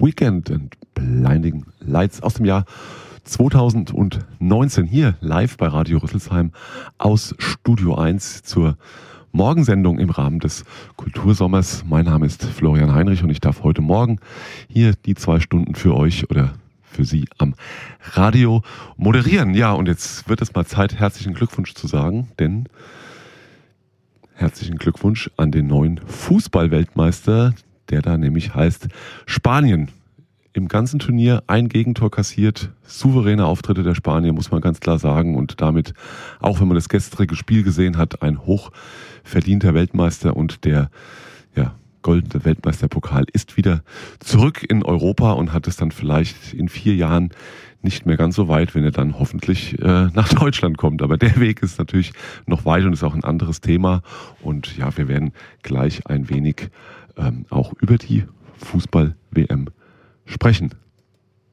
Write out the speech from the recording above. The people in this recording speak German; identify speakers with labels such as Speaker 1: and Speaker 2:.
Speaker 1: Weekend and Blinding Lights aus dem Jahr 2019 hier live bei Radio Rüsselsheim aus Studio 1 zur Morgensendung im Rahmen des Kultursommers. Mein Name ist Florian Heinrich und ich darf heute Morgen hier die 2 Stunden für euch oder für Sie am Radio moderieren. Ja, und jetzt wird es mal Zeit, herzlichen Glückwunsch zu sagen, denn herzlichen Glückwunsch an den neuen Fußball-Weltmeister, der da nämlich heißt Spanien. Im ganzen Turnier ein Gegentor kassiert, souveräne Auftritte der Spanier, muss man ganz klar sagen. Und damit, auch wenn man das gestrige Spiel gesehen hat, ein hochverdienter Weltmeister. Und der goldene Weltmeisterpokal ist wieder zurück in Europa und hat es dann vielleicht in 4 Jahren nicht mehr ganz so weit, wenn er dann hoffentlich nach Deutschland kommt. Aber der Weg ist natürlich noch weit und ist auch ein anderes Thema. Und ja, wir werden gleich ein wenig auch über die Fußball-WM sprechen.